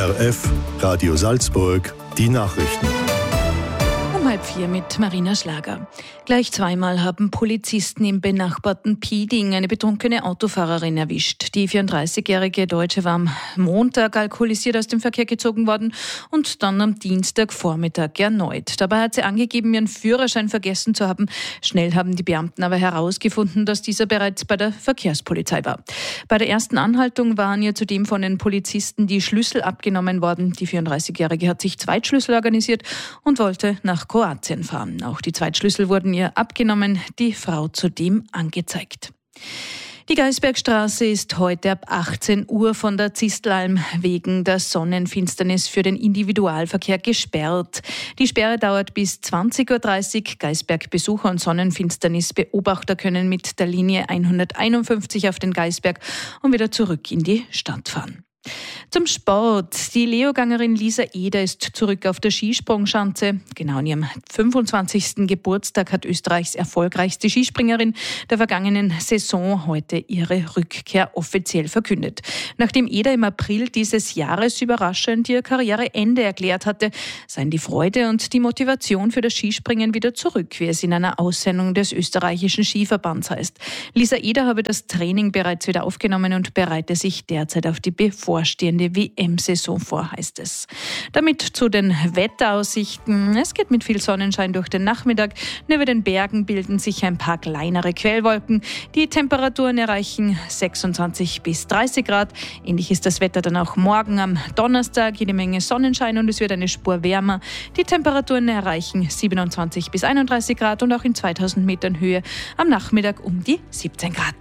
ORF, Radio Salzburg, die Nachrichten. Um 3:30 mit Marina Schlager. Gleich zweimal haben Polizisten im benachbarten Pieding eine betrunkene Autofahrerin erwischt. Die 34-jährige Deutsche war am Montag alkoholisiert aus dem Verkehr gezogen worden und dann am Dienstagvormittag erneut. Dabei hat sie angegeben, ihren Führerschein vergessen zu haben. Schnell haben die Beamten aber herausgefunden, dass dieser bereits bei der Verkehrspolizei war. Bei der ersten Anhaltung waren ihr zudem von den Polizisten die Schlüssel abgenommen worden. Die 34-jährige hat sich Zweitschlüssel organisiert und wollte nach Kroatien fahren. Auch die Zweitschlüssel wurden ihr abgenommen, die Frau zudem angezeigt. Die Geisbergstraße ist heute ab 18 Uhr von der Zistelalm wegen der Sonnenfinsternis für den Individualverkehr gesperrt. Die Sperre dauert bis 20:30 Uhr. Geisbergbesucher und Sonnenfinsternisbeobachter können mit der Linie 151 auf den Geisberg und wieder zurück in die Stadt fahren. Zum Sport. Die Leogangerin Lisa Eder ist zurück auf der Skisprungschanze. Genau an ihrem 25. Geburtstag hat Österreichs erfolgreichste Skispringerin der vergangenen Saison heute ihre Rückkehr offiziell verkündet. Nachdem Eder im April dieses Jahres überraschend ihr Karriereende erklärt hatte, seien die Freude und die Motivation für das Skispringen wieder zurück, wie es in einer Aussendung des österreichischen Skiverbands heißt. Lisa Eder habe das Training bereits wieder aufgenommen und bereite sich derzeit auf die bevorstehende WM-Saison vor, heißt es. Damit zu den Wetteraussichten. Es geht mit viel Sonnenschein durch den Nachmittag. Nur über den Bergen bilden sich ein paar kleinere Quellwolken. Die Temperaturen erreichen 26 bis 30 Grad. Ähnlich ist das Wetter dann auch morgen am Donnerstag. Jede Menge Sonnenschein und es wird eine Spur wärmer. Die Temperaturen erreichen 27 bis 31 Grad und auch in 2000 Metern Höhe am Nachmittag um die 17 Grad.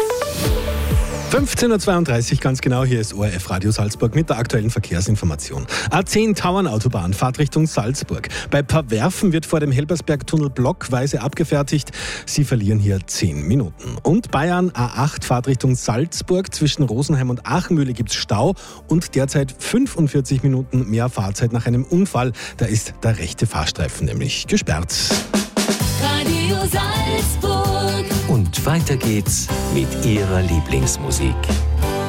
15:32 Uhr, ganz genau, hier ist ORF Radio Salzburg mit der aktuellen Verkehrsinformation. A10 Tauernautobahn, Fahrt Richtung Salzburg. Bei Pawerfen wird vor dem Helbersbergtunnel blockweise abgefertigt. Sie verlieren hier 10 Minuten. Und Bayern A8 Fahrt Richtung Salzburg. Zwischen Rosenheim und Achenmühle gibt es Stau und derzeit 45 Minuten mehr Fahrzeit nach einem Unfall. Da ist der rechte Fahrstreifen nämlich gesperrt. Radio Salzburg. Und weiter geht's mit Ihrer Lieblingsmusik.